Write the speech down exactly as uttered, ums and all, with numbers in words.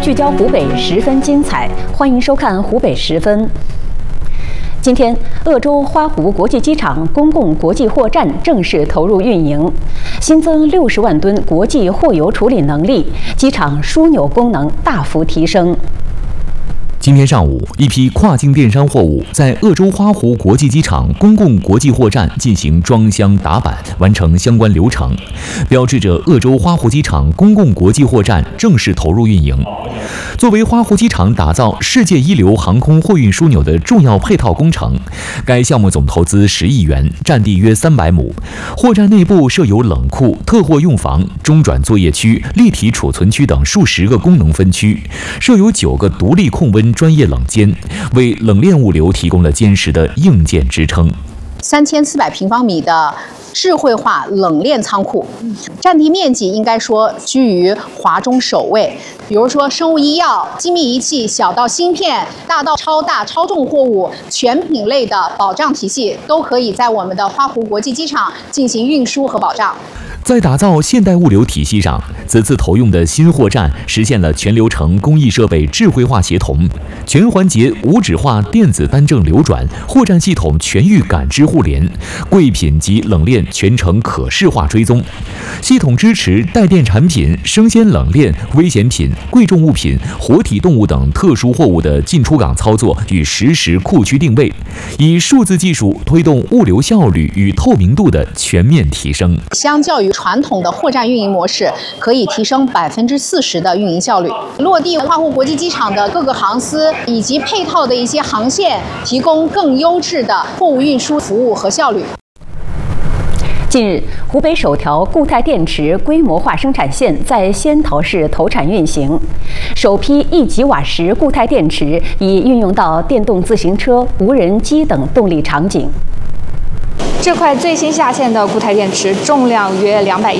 聚焦湖北十分精彩，欢迎收看湖北十分。今天，鄂州花湖国际机场公共国际货站正式投入运营，新增六十万吨国际货邮处理能力，机场枢纽功能大幅提升。 今天上午，一批跨境电商货物在鄂州花湖国际机场公共国际货站进行装箱打板，完成相关流程，标志着鄂州花湖机场公共国际货站正式投入运营。作为花湖机场打造世界一流航空货运枢纽的重要配套工程，该项目总投资十亿元，占地约三百亩。货站内部设有冷库、特货用房、中转作业区、立体储存区等数十个功能分区，设有九个独立控温 专业冷间，为冷链物流提供了坚实的硬件支撑。 三千四百平方米的智慧化冷链仓库，占地面积应该说居于华中首位。比如说生物医药、精密仪器，小到芯片，大到超大超重货物，全品类的保障体系都可以在我们的花湖国际机场进行运输和保障。 在打造现代物流体系上，此次投用的新货站实现了全流程工艺设备智慧化协同、全环节无纸化电子单证流转、货站系统全域感知互联、贵品及冷链全程可视化追踪。系统支持带电产品、生鲜冷链、危险品、贵重物品、活体动物等特殊货物的进出港操作与实时库区定位，以数字技术推动物流效率与透明度的全面提升。 相较于 传统的货站运营模式可以提升百分之四十的运营效率。落地花湖国际机场的各个航司以及配套的一些航线，提供更优质的货物运输服务和效率。 近日，湖北首条固态电池规模化生产线在仙桃市投产运行，首批一吉瓦时固态电池已运用到电动自行车、无人机等动力场景。 这块最新下线的固态电池重量约两百